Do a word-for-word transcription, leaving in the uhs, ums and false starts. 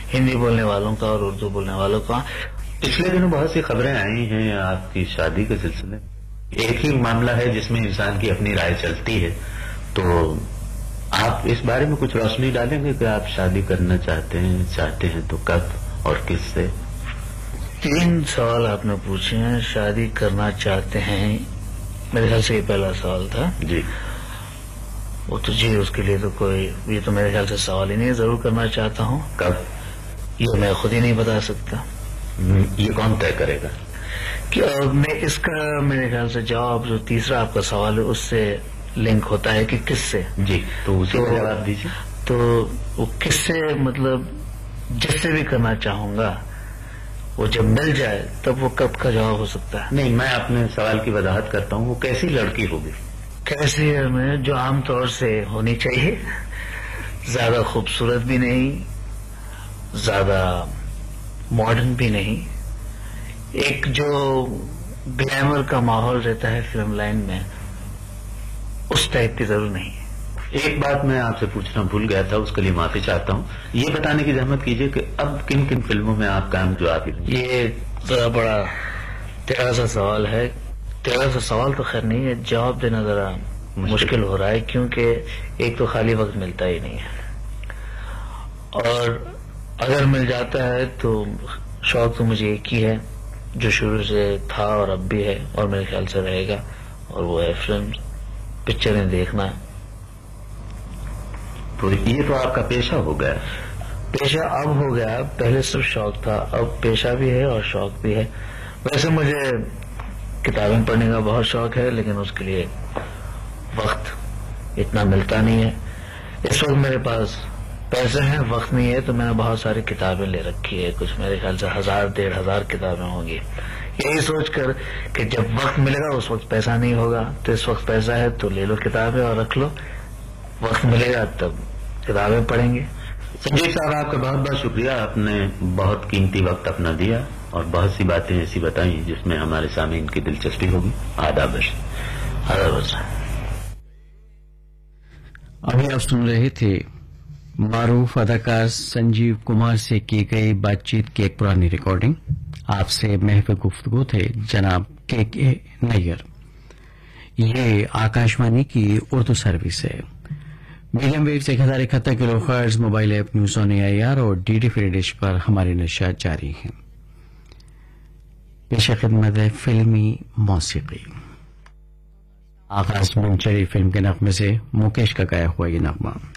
ہندی بولنے والوں کا اور اردو بولنے والوں کا. پچھلے دنوں بہت سی خبریں آئی ہیں آپ کی شادی کے سلسلے میں. ایک ہی معاملہ ہے جس میں انسان کی اپنی رائے چلتی ہے، تو آپ اس بارے میں کچھ روشنی ڈالیں گے کہ آپ شادی کرنا چاہتے ہیں چاہتے ہیں تو کب اور کس سے؟ تین سوال آپ نے پوچھے ہیں. شادی کرنا چاہتے ہیں، میرے خیال سے یہ پہلا سوال تھا. جی وہ تو جی اس کے لیے تو کوئی یہ تو میرے خیال سے سوال ہی نہیں ہے. ضرور کرنا چاہتا ہوں. کب؟ یہ میں خود ہی نہیں بتا سکتا. یہ کون طے کرے گا؟ کہ میں اس کا میرے خیال سے جواب جو تیسرا آپ کا سوال ہے اس سے لنک ہوتا ہے کہ کس سے. جی تو اسی کا جواب دیجیے. تو وہ کس سے مطلب جس سے بھی کرنا چاہوں گا وہ جب مل جائے تب وہ کب کا جواب ہو سکتا ہے. نہیں، میں اپنے سوال کی وضاحت کرتا ہوں. وہ کیسی لڑکی ہوگی؟ کیسی ہے میں جو عام طور سے ہونی چاہیے. زیادہ خوبصورت بھی نہیں، زیادہ ماڈرن بھی نہیں. ایک جو گلیمر کا ماحول رہتا ہے فلم لائن میں اس ٹائپ کی ضرور نہیں ہے. ایک بات میں آپ سے پوچھنا بھول گیا تھا، اس کے لیے معافی چاہتا ہوں. یہ بتانے کی زحمت کیجیے کہ اب کن کن فلموں میں آپ کام جو آپ. یہ ذرا بڑا تیرا سا سوال ہے. تیرا سا سوال تو خیر نہیں ہے، جواب دینا ذرا مشکل ہو رہا ہے کیونکہ ایک تو خالی وقت ملتا ہی نہیں ہے، اور اگر مل جاتا ہے تو شوق تو مجھے ایک ہی ہے جو شروع سے تھا اور اب بھی ہے اور میرے خیال سے رہے گا، اور وہ ہے فلم پکچریں دیکھنا. تو یہ تو آپ کا پیشہ ہو گیا. پیشہ اب ہو گیا، پہلے صرف شوق تھا، اب پیشہ بھی ہے اور شوق بھی ہے. ویسے مجھے کتابیں پڑھنے کا بہت شوق ہے لیکن اس کے لیے وقت اتنا ملتا نہیں ہے. اس وقت میرے پاس پیسے ہیں، وقت نہیں ہے، تو میں نے بہت ساری کتابیں لے رکھی ہے. کچھ میرے خیال سے ہزار ڈیڑھ ہزار کتابیں ہوں گی، یہی سوچ کر کہ جب وقت ملے گا اس وقت پیسہ نہیں ہوگا، تو اس وقت پیسہ ہے تو لے لو کتابیں اور رکھ لو، وقت ملے گا تب کتابیں پڑھیں گے. سنجیو صاحب آپ کا بہت بہت شکریہ. آپ نے بہت قیمتی وقت اپنا دیا اور بہت سی باتیں ایسی بتائیں جس میں ہمارے سامعین کی دلچسپی ہوگی. آداب. آداب. ابھی آپ سن رہے تھے معروف اداکار سنجیو کمار سے کی گئی بات چیت کی ایک پرانی ریکارڈنگ. آپ سے محو گفتگو تھے جناب کے کے نیئر. یہ آکاشوانی کی اردو سروس ہے. میڈیم ویو ایک ہزار اکہتر کلو hertz mobile app news on a I R اور ڈی ڈی فری ڈش پر ہماری نشریات جاری ہیں. پیش خدمت ہے فلمی موسیقی. آغاز منچری فلم کے نغمے سے مکیش کا گایا ہوا یہ نغمہ.